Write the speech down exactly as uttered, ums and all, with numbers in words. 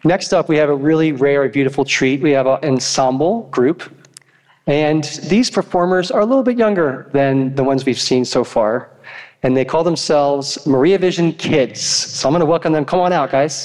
Next up, we have a really rare, beautiful treat. We have an ensemble group. And these performers are a little bit younger than the ones we've seen so far. And they call themselves Maria Vision Kids. So I'm going to welcome them. Come on out, guys.